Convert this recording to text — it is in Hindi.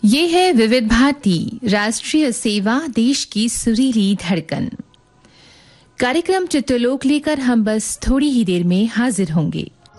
ये है विविध भारती राष्ट्रीय सेवा, देश की सुरीली धड़कन। कार्यक्रम चित्रलोक लेकर हम बस थोड़ी ही देर में हाजिर होंगे।